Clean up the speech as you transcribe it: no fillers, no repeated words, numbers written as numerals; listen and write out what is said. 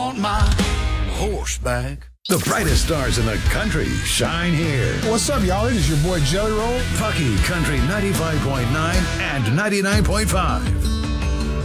want my horse back. The brightest stars in the country shine here. What's up, y'all? It is your boy Jelly Roll. Pucky Country 95.9 and 99.5.